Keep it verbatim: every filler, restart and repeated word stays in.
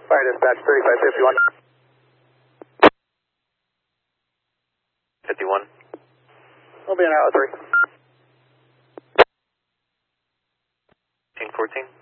Fire dispatch thirty-five fifty-one. fifty-one. We'll be in hour three. fifteen fourteen.